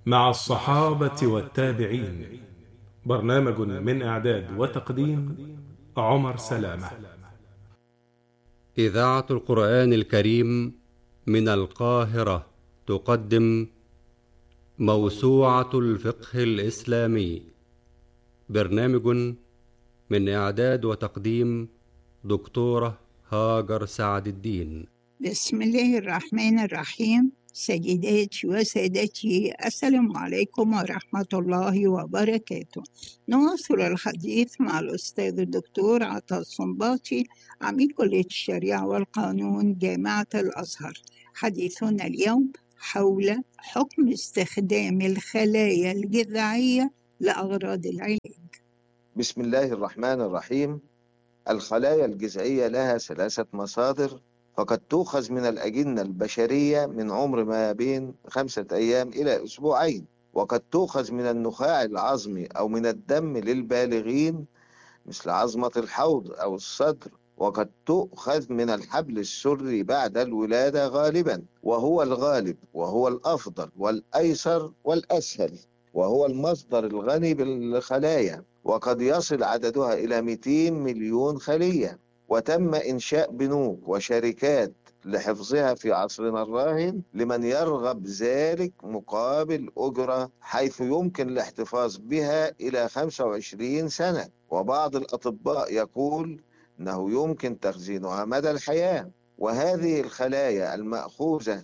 مع الصحابة والتابعين. برنامج من إعداد وتقديم عمر سلامة. إذاعة القرآن الكريم من القاهرة تقدم موسوعة الفقه الإسلامي. برنامج من إعداد وتقديم دكتورة هاجر سعد الدين. بسم الله الرحمن الرحيم. سيداتي وسادتي، السلام عليكم ورحمة الله وبركاته. نواصل الحديث مع الأستاذ الدكتور عطا الصنباطي، عميد كلية الشريعة والقانون جامعة الأزهر. حديثنا اليوم حول حكم استخدام الخلايا الجذعية لأغراض العلاج. بسم الله الرحمن الرحيم. الخلايا الجذعية لها 3 مصادر، فقد تؤخذ من الأجنة البشرية من عمر ما بين 5 أيام إلى أسبوعين، وقد تؤخذ من النخاع العظمي أو من الدم للبالغين مثل عظمة الحوض أو الصدر، وقد تؤخذ من الحبل السري بعد الولادة غالبا، وهو الغالب وهو الأفضل والأيسر والأسهل، وهو المصدر الغني بالخلايا، وقد يصل عددها إلى 200 مليون خلية. وتم إنشاء بنوك وشركات لحفظها في عصرنا الراهن لمن يرغب ذلك مقابل أجرة، حيث يمكن الاحتفاظ بها إلى 25 سنة. وبعض الأطباء يقول أنه يمكن تخزينها مدى الحياة. وهذه الخلايا المأخوذة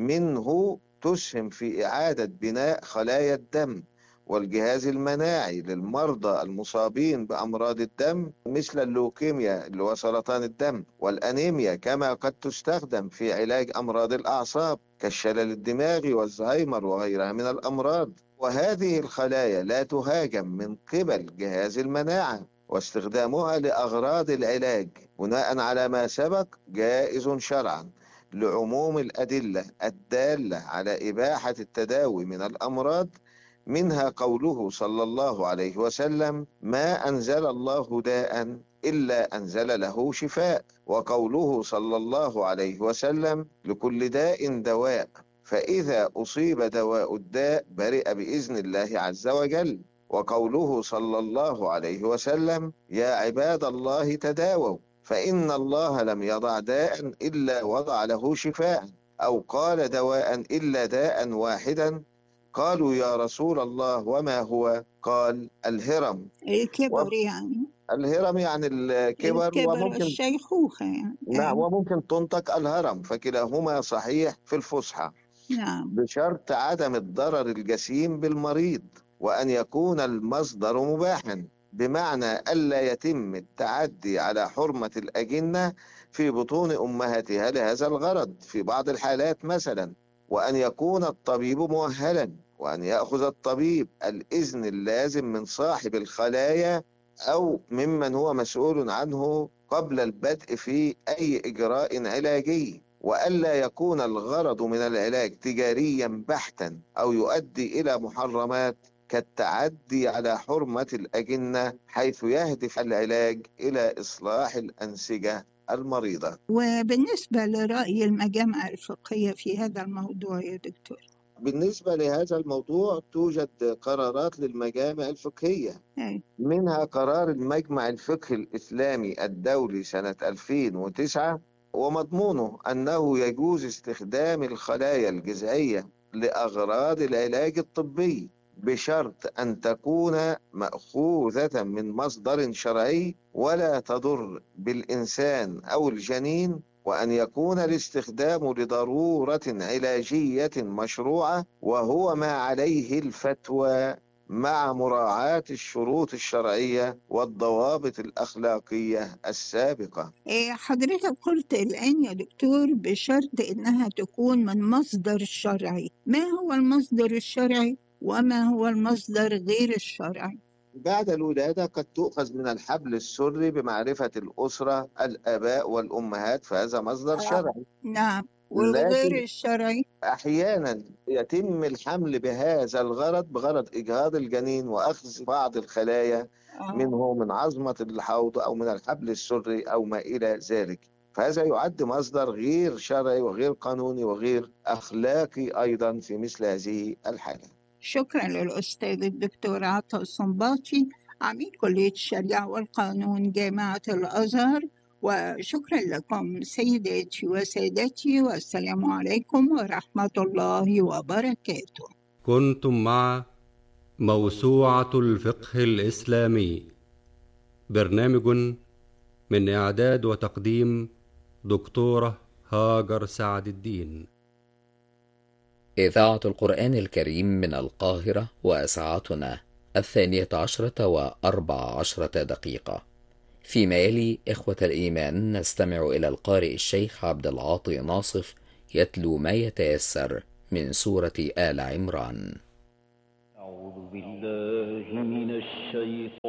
منه تسهم في إعادة بناء خلايا الدم والجهاز المناعي للمرضى المصابين بأمراض الدم مثل اللوكيميا اللي هو سرطان الدم والأنيميا، كما قد تستخدم في علاج أمراض الأعصاب كالشلل الدماغي والزهايمر وغيرها من الأمراض. وهذه الخلايا لا تهاجم من قبل جهاز المناعة، واستخدامها لأغراض العلاج بناء على ما سبق جائز شرعا لعموم الأدلة الدالة على إباحة التداوي من الأمراض، منها قوله صلى الله عليه وسلم: ما أنزل الله داء إلا أنزل له شفاء، وقوله صلى الله عليه وسلم: لكل داء دواء، فإذا أصيب دواء الداء برئ بإذن الله عز وجل. وقوله صلى الله عليه وسلم: يا عباد الله تداووا فإن الله لم يضع داء إلا وضع له شفاء، أو قال دواء إلا داء واحدا. قالوا يا رسول الله وما هو؟ قال: الهرم. الكبر يعني. الهرم يعني الكبر، الكبر وممكن الشيخوخة يعني. نعم، وممكن تنطق الهرم، فكلاهما صحيح في الفصحى، نعم. بشرط عدم الضرر الجسيم بالمريض، وأن يكون المصدر مباحا، بمعنى ألا يتم التعدي على حرمة الأجنة في بطون أمهاتها لهذا الغرض في بعض الحالات مثلا، وأن يكون الطبيب مؤهلا، وأن يأخذ الطبيب الإذن اللازم من صاحب الخلايا أو ممن هو مسؤول عنه قبل البدء في أي إجراء علاجي، وألا يكون الغرض من العلاج تجاريا بحتا أو يؤدي إلى محرمات كالتعدي على حرمة الأجنة، حيث يهدف العلاج إلى إصلاح الأنسجة المريضة. وبالنسبة لرأي المجامع الفقهية في هذا الموضوع يا دكتور؟ بالنسبة لهذا الموضوع توجد قرارات للمجامع الفقهية، أي. منها قرار المجمع الفقهي الإسلامي الدولي سنة 2009، ومضمونه أنه يجوز استخدام الخلايا الجذعية لأغراض العلاج الطبي بشرط أن تكون مأخوذة من مصدر شرعي ولا تضر بالإنسان أو الجنين، وأن يكون الاستخدام لضرورة علاجية مشروعة، وهو ما عليه الفتوى، مع مراعاة الشروط الشرعية والضوابط الأخلاقية السابقة. حضرتك قلت الآن يا دكتور بشرط إنها تكون من مصدر شرعي. ما هو المصدر الشرعي وما هو المصدر غير الشرعي؟ بعد الولادة قد تؤخذ من الحبل السري بمعرفة الأسرة الآباء والأمهات، فهذا مصدر شرعي. نعم. والغير لكن الشرعي؟ أحيانا يتم الحمل بهذا الغرض، بغرض إجهاض الجنين وأخذ بعض الخلايا منه من عظمة الحوض أو من الحبل السري أو ما إلى ذلك، فهذا يعد مصدر غير شرعي وغير قانوني وغير أخلاقي أيضا في مثل هذه الحالة. شكرا للأستاذ الدكتور عطا الصنباطي عميد كلية الشريعة والقانون جامعة الأزهر. وشكرا لكم سيداتي وسادتي، والسلام عليكم ورحمة الله وبركاته. كنتم مع موسوعة الفقه الإسلامي، برنامج من إعداد وتقديم دكتورة هاجر سعد الدين. إذاعة القرآن الكريم من القاهرة، وساعتنا 12:14 فيما يلي إخوة الإيمان نستمع إلى القارئ الشيخ عبد العاطي ناصف يتلو ما يتيسر من سورة آل عمران. أعوذ بالله من الشيطان